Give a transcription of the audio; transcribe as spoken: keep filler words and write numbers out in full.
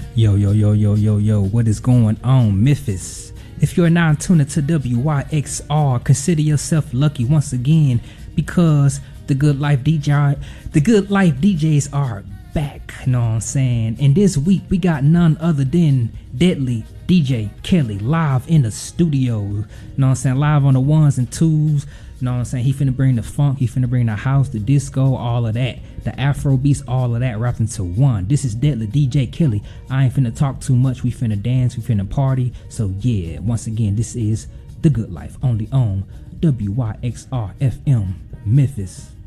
Yo, yo, yo, yo, yo, yo, what is going on, Memphis? If you're now tuned to W Y X R, consider yourself lucky once again because the Good Life D J, the Good Life D Js are back, you know what I'm saying? And this week we got none other than Deadly D J Kelly live in the studio, you know what I'm saying? Live on the ones and twos, you know what I'm saying? He finna bring the funk, he finna bring the house, the disco, all of that, the Afro beats, all of that wrapped into one. This is Deadly D J Kelly. I ain't finna talk too much, we finna dance, we finna party. So yeah, once again, this is The Good Life, only on W Y X R F M Memphis.